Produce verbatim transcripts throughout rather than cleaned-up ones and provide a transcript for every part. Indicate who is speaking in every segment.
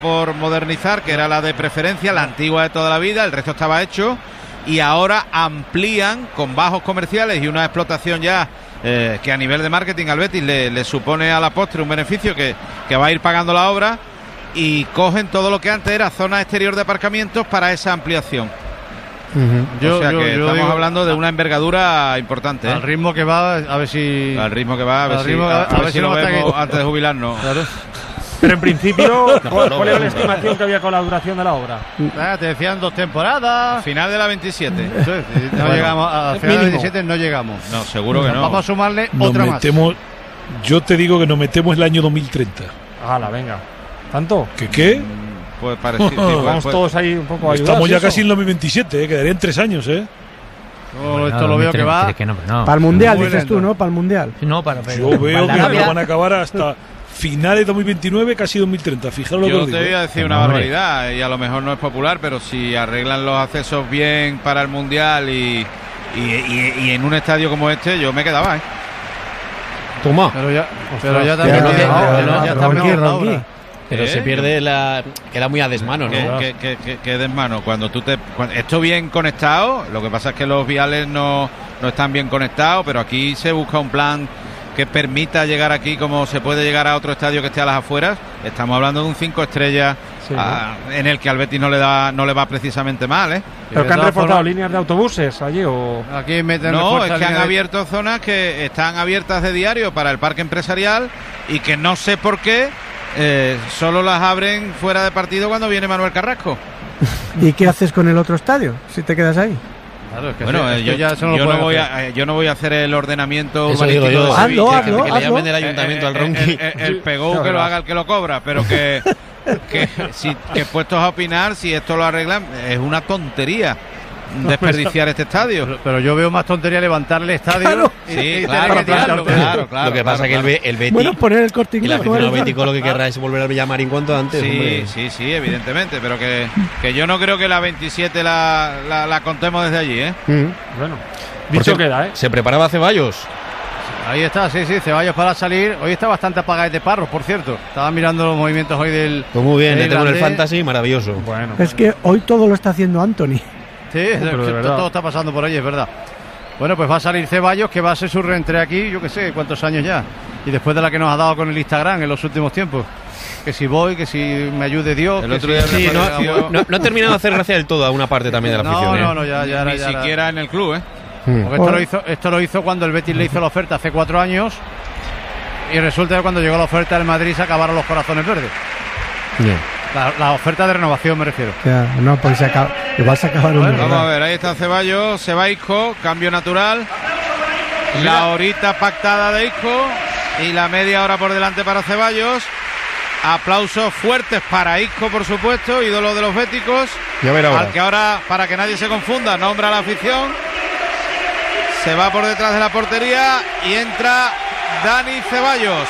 Speaker 1: por modernizar, que era la de preferencia, la antigua de toda la vida, el resto estaba hecho, y ahora amplían con bajos comerciales y una explotación ya eh, que a nivel de marketing al Betis le, le supone a la postre un beneficio que, que va a ir pagando la obra, y cogen todo lo que antes era zona exterior de aparcamientos para esa ampliación. Uh-huh. Yo, o sea yo, que yo estamos digo, hablando de una envergadura importante, ¿eh?
Speaker 2: Al ritmo que va, a ver si...
Speaker 1: Al ritmo que va, a ver si,
Speaker 2: ritmo,
Speaker 1: a, a, a ver
Speaker 2: ver
Speaker 1: si lo vemos que... antes de jubilarnos.
Speaker 2: Claro.
Speaker 3: Pero en principio, ¿cuál, ¿cuál era la estimación que había con la duración de la obra?
Speaker 2: Ah, te decían dos temporadas.
Speaker 1: Final de la veintisiete.
Speaker 2: Eso es, no bueno, llegamos a final de la veintisiete, no llegamos.
Speaker 1: No, seguro que no.
Speaker 2: Vamos a sumarle
Speaker 4: nos
Speaker 2: otra
Speaker 4: metemos, más. Yo te digo que nos metemos el año dos mil treinta.
Speaker 3: Hala, venga. ¿Tanto?
Speaker 4: ¿Qué qué?
Speaker 1: Pues parecido. Sí, pues,
Speaker 3: vamos
Speaker 1: pues,
Speaker 3: todos ahí un poco ayudados.
Speaker 4: Estamos ya
Speaker 3: eso.
Speaker 4: casi en dos mil veintisiete, ¿eh? Quedarían tres años, ¿eh?
Speaker 2: Oh, bueno, esto lo veo que va.
Speaker 5: Que no, no.
Speaker 6: Para el mundial, dices lento. Tú, ¿no? Para el mundial.
Speaker 5: No, para.
Speaker 4: Yo veo que no van a acabar hasta finales de dos mil veintinueve, casi dos mil treinta. Fijaros lo que
Speaker 1: yo
Speaker 4: os digo.
Speaker 1: Yo te voy a decir una barbaridad, y a lo mejor no es popular, pero si arreglan los accesos bien para el mundial y, y, y, y en un estadio como este, yo me quedaba, ¿eh?
Speaker 2: Toma. Pero ya, pero ya también.
Speaker 5: Pero,
Speaker 2: que,
Speaker 5: no,
Speaker 2: pero,
Speaker 5: no,
Speaker 2: ya
Speaker 5: no,
Speaker 2: también no,
Speaker 5: pero ¿Eh? se pierde la... Queda muy a desmano, ¿no?
Speaker 1: ¿Qué, qué, qué, qué desmano? Cuando tú te... Cuando, esto bien conectado, lo que pasa es que los viales no, no están bien conectados, pero aquí se busca un plan que permita llegar aquí como se puede llegar a otro estadio que esté a las afueras. Estamos hablando de un cinco estrellas sí, a, ¿no? en el que al Betis no le da no le va precisamente mal, ¿eh?
Speaker 3: ¿Pero que han reportado forma... líneas de autobuses allí o...?
Speaker 2: Aquí meten
Speaker 1: no, es que han
Speaker 2: de...
Speaker 1: abierto zonas que están abiertas de diario para el parque empresarial y que no sé por qué eh, solo las abren fuera de partido cuando viene Manuel Carrasco.
Speaker 6: ¿Y qué haces con el otro estadio si te quedas ahí?
Speaker 1: Claro, es que bueno, sí, es yo, que ya yo, no voy a, yo no voy a hacer el ordenamiento
Speaker 5: Eso
Speaker 1: urbanístico
Speaker 5: digo yo.
Speaker 1: de
Speaker 6: Hazlo,
Speaker 1: Sevilla,
Speaker 6: hazlo,
Speaker 1: que,
Speaker 6: hazlo.
Speaker 5: le llamen del ayuntamiento
Speaker 1: eh,
Speaker 5: al Ronqui.
Speaker 1: El, el, el pegó no, que lo haga el que lo cobra, pero que, que, si, que puestos a opinar, si esto lo arreglan, es una tontería desperdiciar este estadio.
Speaker 2: Pero, pero yo veo más tontería levantar el estadio.
Speaker 6: Claro.
Speaker 2: Y,
Speaker 1: Sí,
Speaker 2: y
Speaker 1: claro,
Speaker 2: que
Speaker 1: claro, claro, claro.
Speaker 5: Lo que pasa es
Speaker 1: claro,
Speaker 5: que el, el Betis...
Speaker 6: Bueno, poner el Corte Inglés.
Speaker 5: El aficionado bético lo que querrá es volver al Villamarín cuanto antes.
Speaker 1: Sí,
Speaker 5: hombre.
Speaker 1: sí, sí, evidentemente, pero que, que yo no creo que la veintisiete la, la, la contemos desde allí, ¿eh?
Speaker 3: Mm. Bueno, dicho queda, ¿eh?
Speaker 5: Se preparaba Ceballos.
Speaker 2: Ahí está, sí, sí, Ceballos para salir. Hoy está bastante apagado de Parros, por cierto. Estaba mirando los movimientos hoy del...
Speaker 5: Pues muy bien, le tengo en el Fantasy, maravilloso.
Speaker 3: Bueno.
Speaker 6: Es que hoy todo lo está haciendo Anthony.
Speaker 2: Sí, pero de verdad. Todo está pasando por ahí, es verdad. Bueno, pues va a salir Ceballos, que va a ser su reentré aquí, yo qué sé, cuántos años ya. Y después de la que nos ha dado con el Instagram en los últimos tiempos. Que si voy, que si me ayude Dios.
Speaker 1: El otro
Speaker 2: si...
Speaker 1: día
Speaker 5: sí, no, no, no ha terminado de hacer gracia del todo a una parte también de la afición.
Speaker 2: No,
Speaker 5: ¿eh?
Speaker 2: no, no, ya, ya
Speaker 1: Ni
Speaker 2: era, ya
Speaker 1: siquiera
Speaker 2: era...
Speaker 1: en el club, ¿eh?
Speaker 2: Porque esto, lo hizo, esto lo hizo cuando el Betis le hizo la oferta hace cuatro años. Y resulta que cuando llegó la oferta del Madrid se acabaron los corazones verdes.
Speaker 5: Bien.
Speaker 2: La, la oferta de renovación me refiero.
Speaker 6: Ya, no, pues se acaba, igual se acabaron.
Speaker 2: Bueno,
Speaker 1: vamos a ver, ahí está Ceballos, se va Isco, cambio natural. La horita pactada de Isco y la media hora por delante para Ceballos. Aplausos fuertes para Isco, por supuesto, ídolo de los béticos.
Speaker 5: Ya verá ahora.
Speaker 1: Al que ahora, para que nadie se confunda, nombra a la afición. Se va por detrás de la portería y entra Dani Ceballos.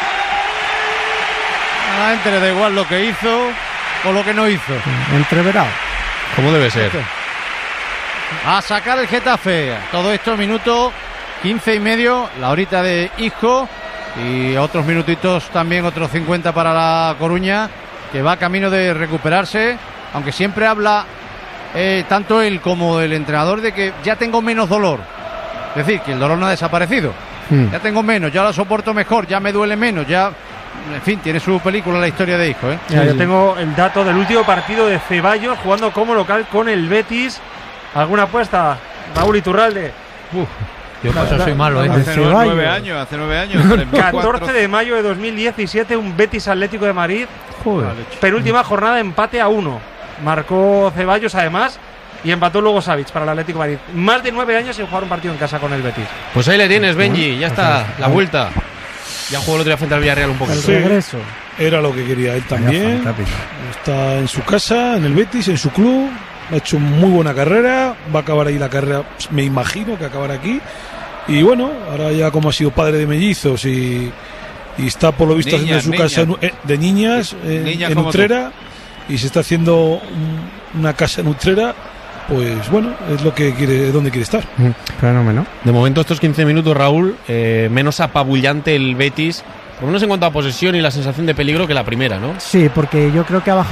Speaker 2: A la gente le da igual lo que hizo o lo que no hizo.
Speaker 6: Entreverado.
Speaker 5: ¿Cómo debe ser?
Speaker 2: A sacar el Getafe. Todo esto minuto quince y medio, la horita de Isco. Y otros minutitos también, otros cincuenta para la Coruña, que va camino de recuperarse. Aunque siempre habla eh, tanto él como el entrenador de que ya tengo menos dolor. Es decir, que el dolor no ha desaparecido. Hmm. Ya tengo menos, ya lo soporto mejor, ya me duele menos, ya... En fin, tiene su película la historia de Isco, ¿eh?
Speaker 3: Ya, yo tengo el dato del último partido de Ceballos jugando como local con el Betis. ¿Alguna apuesta, Raúl Iturralde?
Speaker 5: Uf, yo por eso soy malo, ¿eh?
Speaker 1: Hace nueve años, hace nueve años.
Speaker 3: catorce de mayo de dos mil diecisiete, un Betis Atlético de Madrid.
Speaker 6: Joder.
Speaker 3: Penúltima jornada, empate a uno. Marcó Ceballos además y empató luego Savic para el Atlético de Madrid. Más de nueve años sin jugar un partido en casa con el Betis.
Speaker 5: Pues ahí le tienes, Benji, ya está, la vuelta. Ya jugó el otro día frente al Villarreal un poco.
Speaker 6: El regreso.
Speaker 4: Era lo que quería él también. Está en su casa, en el Betis, en su club. Ha hecho muy buena carrera. Va a acabar ahí la carrera, me imagino que acabará aquí. Y bueno, ahora ya como ha sido padre de mellizos y, y está por lo visto niñas, haciendo su niñas. casa de niñas en, en Utrera tú. Y se está haciendo un, una casa en Utrera. Pues bueno, es lo que quiere, donde quiere estar.
Speaker 6: Fenómeno.
Speaker 5: De momento estos quince minutos, Raúl, eh, menos apabullante el Betis por lo menos en cuanto a posesión y la sensación de peligro, que la primera, ¿no?
Speaker 6: Sí, porque yo creo que ha bajado